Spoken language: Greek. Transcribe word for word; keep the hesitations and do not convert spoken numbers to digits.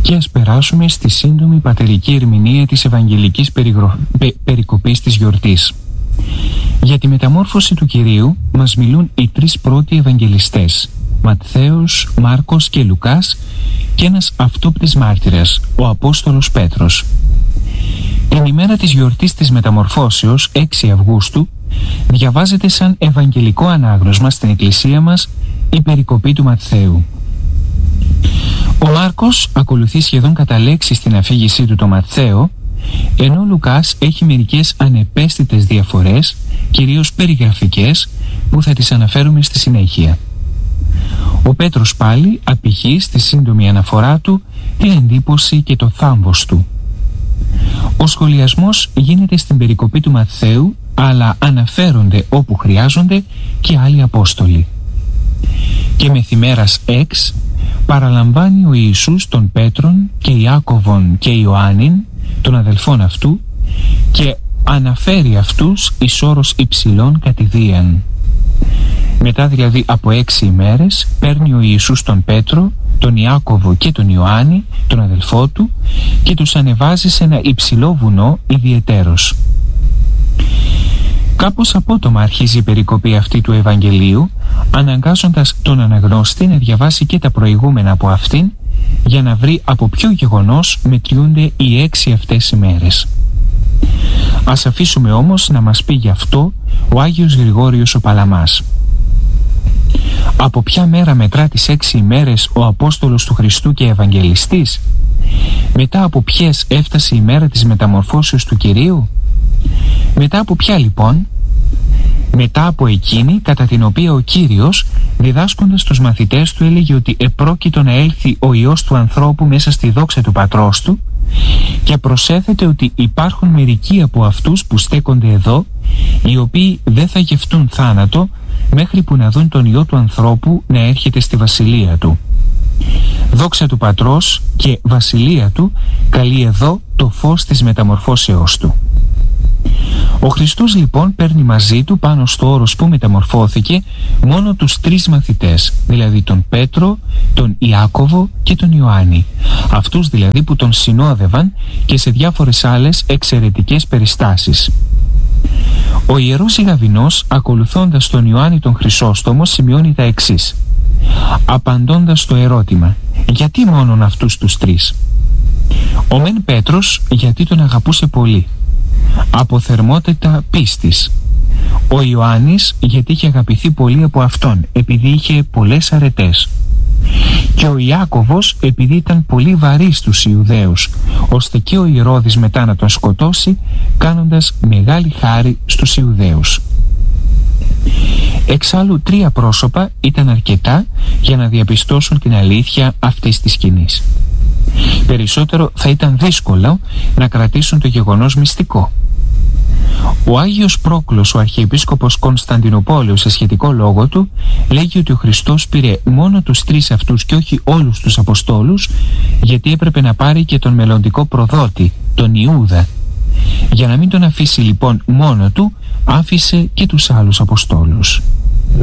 Και ας περάσουμε στη σύντομη πατερική ερμηνεία της Ευαγγελικής περιγρο... πε... περικοπής της γιορτής. Για τη μεταμόρφωση του Κυρίου μας μιλούν οι τρεις πρώτοι Ευαγγελιστές, Ματθαίος, Μάρκος και Λουκάς, και ένας αυτόπτης μάρτυρας, ο Απόστολος Πέτρος. Την ημέρα της γιορτής της Μεταμορφώσεως, έξι Αυγούστου, διαβάζεται σαν Ευαγγελικό ανάγνωσμα στην Εκκλησία μας η περικοπή του Ματθαίου. Ο Μάρκος ακολουθεί σχεδόν κατά λέξη στην αφήγησή του το Ματθαίο, ενώ ο Λουκάς έχει μερικές ανεπαίσθητες διαφορές, κυρίως περιγραφικές, που θα τις αναφέρουμε στη συνέχεια. Ο Πέτρος πάλι απηχεί στη σύντομη αναφορά του την εντύπωση και το θάμβος του. Ο σχολιασμός γίνεται στην περικοπή του Ματθαίου, αλλά αναφέρονται όπου χρειάζονται και άλλοι Απόστολοι. Και μεθημέρας εξ παραλαμβάνει ο Ιησούς τον Πέτρον και Ιάκωβον και Ιωάννην, των αδελφών αυτού, και αναφέρει αυτούς εις όρος υψηλών κατηδίαν. Μετά δηλαδή από έξι ημέρες παίρνει ο Ιησούς τον Πέτρο, τον Ιάκωβο και τον Ιωάννη, τον αδελφό του, και τους ανεβάζει σε ένα υψηλό βουνό ιδιαιτέρως. Κάπως απότομα αρχίζει η περικοπή αυτή του Ευαγγελίου, αναγκάζοντας τον αναγνώστη να διαβάσει και τα προηγούμενα από αυτήν, για να βρει από ποιο γεγονός μετριούνται οι έξι αυτές ημέρες. Ας αφήσουμε όμως να μας πει γι' αυτό ο Άγιος Γρηγόριος ο Παλαμάς. Από ποια μέρα μετρά τις έξι ημέρες ο Απόστολος του Χριστού και Ευαγγελιστής? Μετά από ποιες έφτασε η μέρα της μεταμορφώσεως του Κυρίου? Μετά από ποια λοιπόν? Μετά από εκείνη κατά την οποία ο Κύριος, διδάσκοντας τους μαθητές του, έλεγε ότι επρόκειτο να έλθει ο Υιός του ανθρώπου μέσα στη δόξα του Πατρός του, και προσέθετε ότι υπάρχουν μερικοί από αυτούς που στέκονται εδώ, οι οποίοι δεν θα γευτούν θάνατο μέχρι που να δουν τον Υιό του ανθρώπου να έρχεται στη βασιλεία του. Δόξα του Πατρός και βασιλεία του καλεί εδώ το φως της μεταμορφώσεώς του. Ο Χριστός λοιπόν παίρνει μαζί του πάνω στο όρος που μεταμορφώθηκε μόνο τους τρεις μαθητές, δηλαδή τον Πέτρο, τον Ιάκωβο και τον Ιωάννη, αυτούς δηλαδή που τον συνόδευαν και σε διάφορες άλλες εξαιρετικές περιστάσεις. Ο Ιερός Ιγαβινός, ακολουθώντας τον Ιωάννη τον Χρυσόστομο, σημειώνει τα εξής, απαντώντας το ερώτημα γιατί μόνον αυτούς τους τρεις. Ο μεν Πέτρος γιατί τον αγαπούσε πολύ, από θερμότητα πίστης. Ο Ιωάννης γιατί είχε αγαπηθεί πολύ από αυτόν, επειδή είχε πολλές αρετές. Και ο Ιάκωβος επειδή ήταν πολύ βαρύς στους Ιουδαίους, ώστε και ο Ηρώδης μετά να τον σκοτώσει, κάνοντας μεγάλη χάρη στους Ιουδαίους. Εξάλλου τρία πρόσωπα ήταν αρκετά για να διαπιστώσουν την αλήθεια αυτής της σκηνής. Περισσότερο θα ήταν δύσκολο να κρατήσουν το γεγονός μυστικό. Ο Άγιος Πρόκλος, ο Αρχιεπίσκοπος Κωνσταντινούπολεως, σε σχετικό λόγο του, λέγει ότι ο Χριστός πήρε μόνο τους τρεις αυτούς και όχι όλους τους Αποστόλους, γιατί έπρεπε να πάρει και τον μελλοντικό προδότη, τον Ιούδα. Για να μην τον αφήσει λοιπόν μόνο του, άφησε και τους άλλους Αποστόλους.